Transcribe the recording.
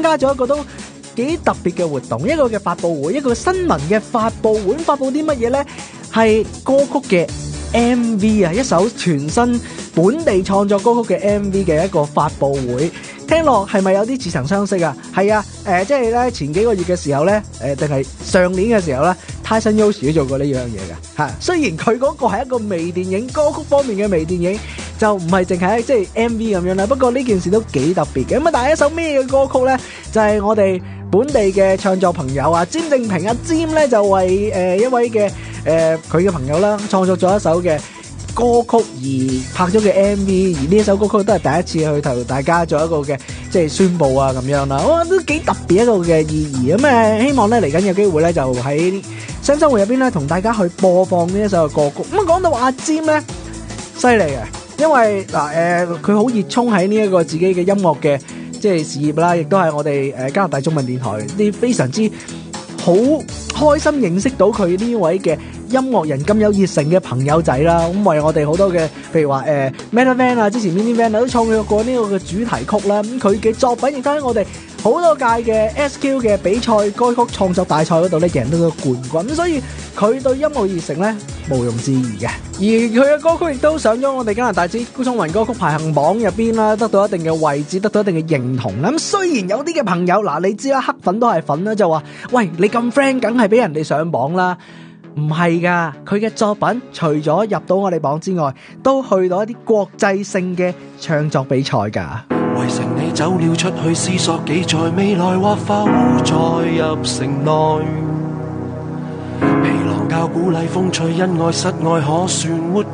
加咗一個都幾特別嘅活動，一個嘅發佈會，一個新聞嘅發佈會。發佈啲乜嘢呢？係歌曲嘅 MV 啊，一首全新本地創作歌曲嘅 MV 嘅一個發佈會。聽落係咪有啲似曾相識啊？係啊，即係咧前幾個月嘅時候咧，定係上年嘅時候咧，Tyson Yoshi 都做過呢樣嘢嘅嚇。雖然佢嗰個係一個微電影，歌曲方面嘅微電影，就唔係淨係即係 MV 咁樣啦。不過呢件事都幾特別嘅。咁啊，但係一首咩嘅歌曲咧？就係我哋本地嘅創作朋友啊，詹正平阿詹咧就為一位嘅佢嘅朋友啦，創作咗一首嘅歌曲而拍咗嘅 MV， 而呢一首歌曲都係第一次去同大家做一個嘅即係宣佈啊咁樣啦，哇都幾特別一個嘅意義咁希望咧嚟緊有機會咧就喺新生活入邊咧同大家去播放呢一首嘅歌曲。咁講到阿詹咧犀利嘅，因為佢好熱衷喺呢一個自己嘅音樂嘅即係事業啦，亦都係我哋加拿大中文電台啲非常之好開心認識到佢呢位嘅音樂人咁有熱誠嘅朋友仔啦，咁為我哋好多嘅，譬如話Meta Van 啊，之前 Mini Van 都創作過呢個嘅主題曲啦，咁佢嘅作品亦都喺我哋好多屆嘅 SQ 嘅比賽歌曲創作大賽嗰度咧贏到個冠軍，咁所以佢對音樂熱誠咧毋庸置疑嘅，而佢嘅歌曲亦都上咗我哋加拿大之高中文歌曲排行榜入邊啦，得到一定嘅位置，得到一定嘅認同啦。咁雖然有啲嘅朋友嗱，你知啦，黑粉都係粉啦，就話喂，你咁 friend 梗係俾人哋上榜啦。唔係噶，佢嘅作品除咗入到我哋榜之外，都去到一啲國際性嘅唱作比賽噶。 圍城你走了出去，思索幾在未來或否再入城內？皮囊教鼓勵風趣，恩愛失愛可算沒